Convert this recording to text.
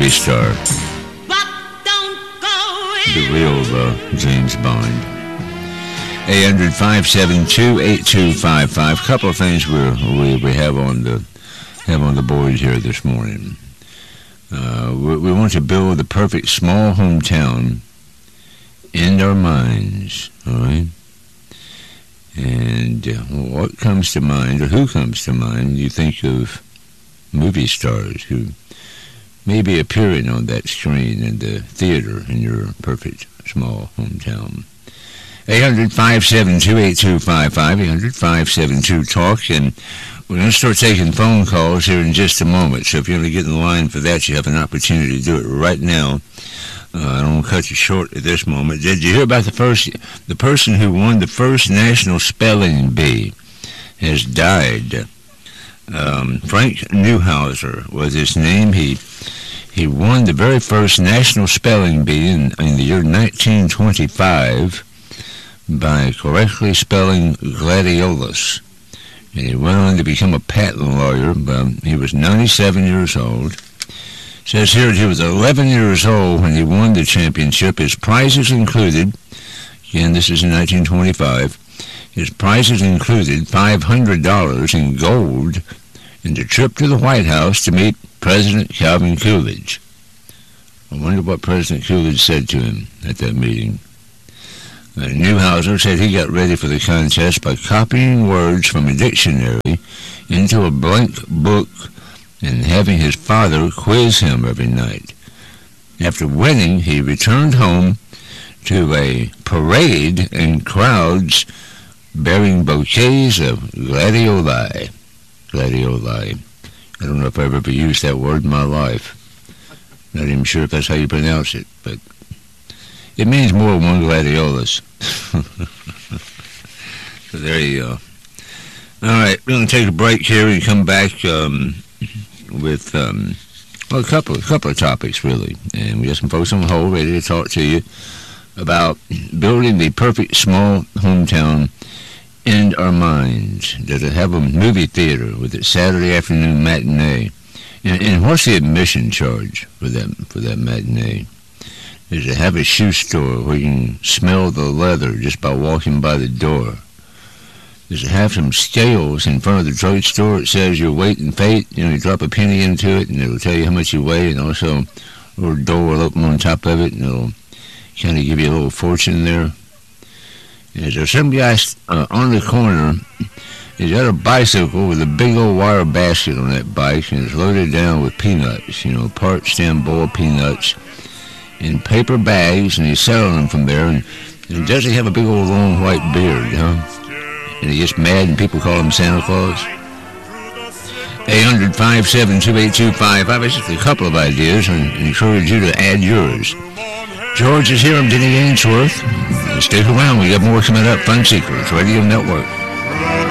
movie star. The real James Bond. 800-572-8255. Couple of things we have on the board here this morning. We want to build the perfect small hometown in our minds, all right? And what comes to mind, or who comes to mind? You think of movie stars who may be appearing on that screen in the theater in your perfect small hometown. 800-572-8255, 800-572-TALK, and we're going to start taking phone calls here in just a moment. So if you want to get in the line for that, you have an opportunity to do it right now. I don't want to cut you short at this moment. Did you hear about the person who won the first National Spelling Bee has died? Frank Neuhauser was his name. He won the very first National Spelling Bee in the year 1925 by correctly spelling gladiolus. And he went on to become a patent lawyer. He was 97 years old. It says here that he was 11 years old when he won the championship. His prizes included, again, this is in 1925, his prizes included $500 in gold and a trip to the White House to meet President Calvin Coolidge. I wonder what President Coolidge said to him at that meeting. Neuhauser said he got ready for the contest by copying words from a dictionary into a blank book and having his father quiz him every night. After winning, he returned home to a parade and crowds bearing bouquets of gladioli. Gladioli. I don't know if I've ever used that word in my life. Not even sure if that's how you pronounce it, but it means more than one gladiolus. So there you go. All right, we're going to take a break here and come back with a couple of topics, really. And we got some folks on hold ready to talk to you about building the perfect small hometown in our minds. Does it have a movie theater with its Saturday afternoon matinee? And what's the admission charge for that matinee? Does it have a shoe store where you can smell the leather just by walking by the door? Does it have some scales in front of the drugstore? It says your weight and fate. You drop a penny into it, and it'll tell you how much you weigh, and also a little door will open on top of it, and it'll kind of give you a little fortune there. Is there some guy on the corner? He's got a bicycle with a big old wire basket on that bike, and it's loaded down with peanuts, parched in boiled peanuts in paper bags, and he's selling them from there. And does he have a big old long white beard, huh? And he gets mad and people call him Santa Claus? 800-572-8255. It's just a couple of ideas, and encourage you to add yours. George is here. I'm Denny Ainsworth. Stick around. We got more coming up. Fun Seekers Radio Network.